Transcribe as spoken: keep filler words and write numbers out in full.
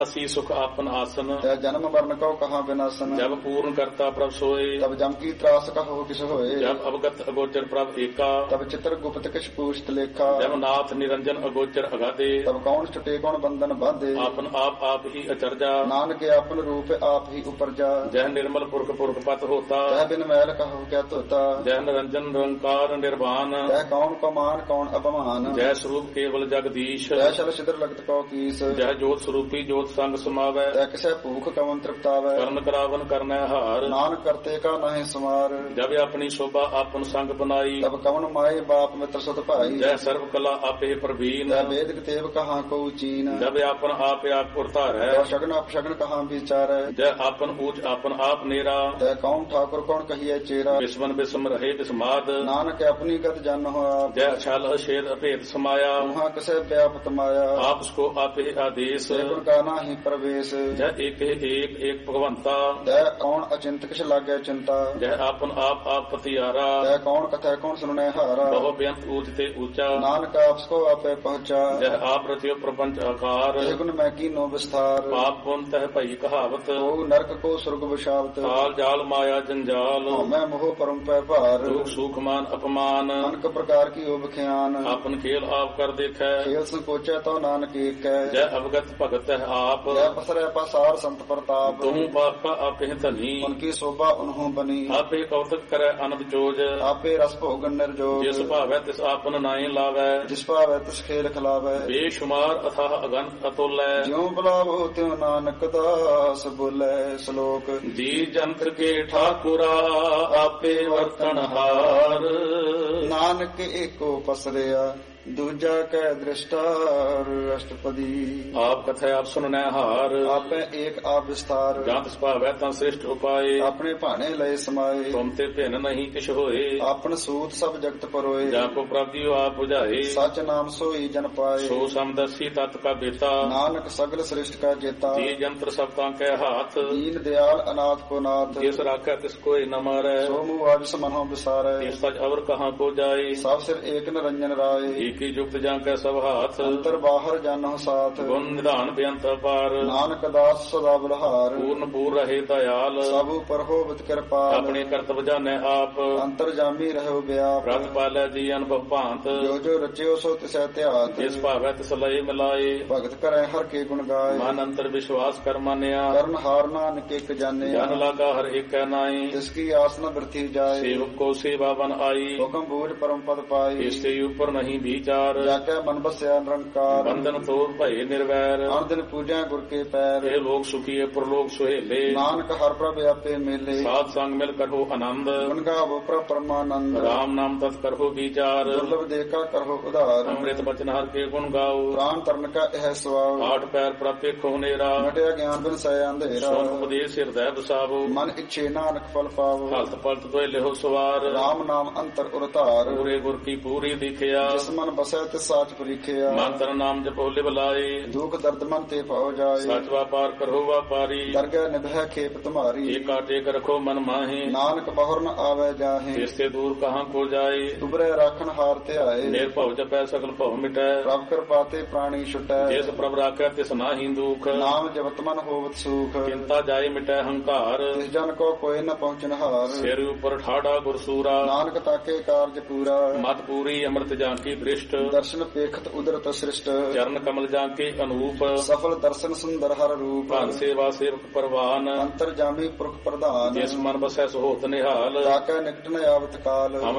ਅਸੀਂ ਸੁਖ ਆਪਨ ਆਸਨ। जन्म मरण कहो कहाँ विनाशन। जब पूर्ण करता प्रभ सोए। तब जम की त्रास कहो किस होए। जब अवगत अगोचर प्रभ एका। तब चित्र गुप्त किस पूछत लेखा। जब नाथ निरंजन अगोचर अगाधे। तब कौन छुटे कौन बंधन बांधे। आपन आप आप ही अचरजा। नानक आपन रूप आप ही उपरजा। जह निर्मल पुरख पुरख पत होता। जह बिन मैल कहो क्या तोता। जह निरंजन निरंकार निर्वाण। जह कौन को मान कौन अपमान। जय स्वरूप केवल जगदीश। जय शल सिद्र लगत कौ कीस। जय जोत स्वरूपी जोत संग समावै। जय किसे भूख कवन तृप्तावै। ਕਰਨ ਕਰਾਵਨ ਕਰਨੈ ਹਾਰ। नानक करते का नहीं समार। जब अपनी शोभा आपन संग बनाई। तब कवन माए बाप मित्र सुत भाई। जय सर्व कला आपे प्रवीण। जय वेद कितेब कहाँ को चीन। जब आपन आप आप उतारै। जय शगन अपशगन कहाँ विचार। जय आपन ऊच आपन आप नेरा। जय कौन ठाकुर कौन कहिए चेरा। विस्मन विस्म रहे विस्माद। नानक अपनी गत जन हो आप। जय छल अछेद अभेद समाया। वहाँ किसे व्यापत माया। आप उसको आपे आदेश। गुण का नाही प्रवेश। जय एक एक एक भगवंता। जय कौन अचिंत किस लागे चिंता। जय आपन आप आप पतियारा। जय कौन कथा कौन सुनने हारा। बहु बेअंत ऊंचते ऊंचा। नानक आपको आपे पहुंचा। जय आप रचियो प्रपंच आकार। जय गुण मैं की नो विस्तार। पाप पुन तह भई कहावत। ओ नरक को स्वर्ग विशावत। काल जाल माया जंजाल। मैं मोह परम पै भार। दुख सुख मान अपमान। अनक प्रकार की ओब ख्यान। आपन खेल आप कर देखै। खेल संकोचे तो नानक एक। जय अवगत भगत है आप। जय पसरे पसार संत प्रताप। तुम पापा आपे धनी। उनकी शोभा उन्हों बनी। आपे कौतक करे अनंत जोज। आपे रस भोगन निर्जोग। जिस भावै तिस आपन नाई लावै। जिस भावै तिस खेल खिलावै। बेशुमार अथाह अगंत अतुल। ज्यों बुलावो त्यों नानक दास बोले श्लोक। जी जंत्र के ठाकुरा आपे वर्तन हार। नानक एको पसरिया दूजा कै दृष्टा अष्टपदी। आप कथा आप सुनने हार। आपे एक आप विस्तार। जात सुभावै ता श्रेष्ठ उपाय। अपने भाने लय समाये। तुम ते भिन्न नहीं किछ होए। आपन सूत सब जगत परोए। जाको प्राप्तियो आप बुझाए। सच नाम सोई जन पाए। सो समदर्शी तत् का बेता। नानक सगल श्रेष्ठ का जेता। जी जंत्र सब तांके हाथ। दीन दयाल अनाथ को नाथ। जिस राखै तिस कोई न मारै। सो मुआज समनो विसारै। तिस सच अवर कहाँ को जाए। सब सिर एक निरंजन राय। की जुक्त जांकै सब हाथ। अंतर बाहर जानो साथ। गुण निधान बेअंत अपार। नानक दास सदा बलहार। पूर्ण पूर रहे दयाल। सब पर होवत कृपाल। अपने कर्तव्य जाने आप। अंतर जामी रहो व्याप। रत पालै जी अनुभव भांत। जो जो रचियो सो तिसै त्यात। जिस भावै तिस लय मिलाए। भगत करे हर के गुण गाय। मन अंतर विश्वास कर मानिया। करण हार नानक एक जाने। जन लागा हर एक नाई। जिसकी आस न वृथी जाए। सेवक को सेवा बन आई। हुक्म बूझ परम पद पाई। इसके ऊपर नहीं विचार। जाके मन बसया निरंकार। बंधन तोड़ भय निर्वैर। हर दिन पूजा गुर के पैर। ये लोग सुखी प्रलोक सुहेले। नानक हर प्रभ आपे मेले। साध संग मिल करहो आनंद। गुण गावो प्रभ परमानंद। राम नाम तत् करहो विचार। दुर्लभ देखा करहो उधार। अमृत बचन हर के गुण गाओ। प्राण तरन का यह स्वभाव। आठ पैर प्राप्त खो नेरा। घटया ज्ञान बिन सय अंधेरा। सोन उपदेश हृदय बसावो। मन इच्छे नानक फल पावो। हलत पलत दोय लेहो सवार। राम नाम अंतर उरतार। पूरे गुर की पूरी दिखया। जिस मन बसै तिस साच परीखिया। मंत्र नाम जपो लिव लाए। दुख दर्द मन ते पाओ जाए। सच व्यापार करो व्यापारी। दरगह निभह खेप तुम्हारी। एक टेक रखो मन माहे। नानक बहुर न आवे जाहे। इससे दूर कहाँ को जाए। तुबरे राखन हार ते आए। निर्भव जपै सकल भव मिटै। प्रभ कृपाते प्राणी छुटै। जिस प्रभ राखै तिस नाहि दुख। नाम जपत मन होवत सुख। चिंता जाय मिटै हंकार। तिस जन को कोई न पहुँचन हार। सिर ऊपर ठाड़ा गुरसूरा। नानक ताके कार्य पूरा। मत पूरी अमृत जांकी दृष्ट। दर्शन पेखत उदरत सृष्ट। चरण कमल जांके अनूप। सफल दर्शन सुंदर हर रूप। धन सेवा सेवक परवान। अंतर जामी पुरख प्रधान। जिस मन बसै सो होत निहाल। ताकै निकट न आवत काल। हम